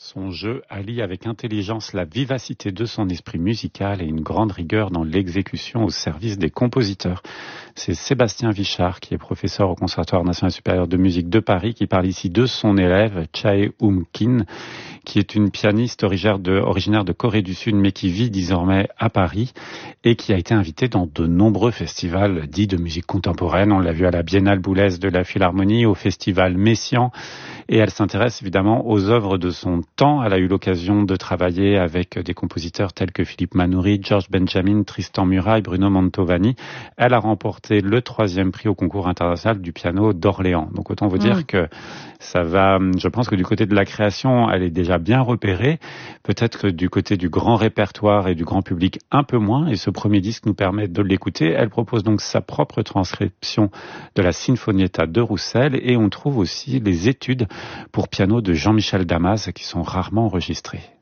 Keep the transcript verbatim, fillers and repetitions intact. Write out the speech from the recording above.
Son jeu allie avec intelligence la vivacité de son esprit musical et une grande rigueur dans l'exécution au service des compositeurs. C'est Sébastien Vichard, qui est professeur au Conservatoire national supérieur de musique de Paris, qui parle ici de son élève, Chae Um Kin, qui est une pianiste originaire de, originaire de Corée du Sud, mais qui vit désormais à Paris et qui a été invitée dans de nombreux festivals dits de musique contemporaine. On l'a vu à la Biennale Boulez de la Philharmonie, au Festival Messiaen, et elle s'intéresse évidemment aux œuvres de son temps. Elle a eu l'occasion de travailler avec des compositeurs tels que Philippe Manoury, George Benjamin, Tristan Murail, Bruno Mantovani. Elle a remporté le troisième prix au concours international du piano d'Orléans. Donc autant vous dire mmh. que ça va, je pense que du côté de la création, elle est déjà bien repérée. Peut-être que du côté du grand répertoire et du grand public, un peu moins. Et ce premier disque nous permet de l'écouter. Elle propose donc sa propre transcription de la Sinfonietta de Roussel. Et on trouve aussi les études pour piano de Jean-Michel Damas qui sont rarement enregistrées.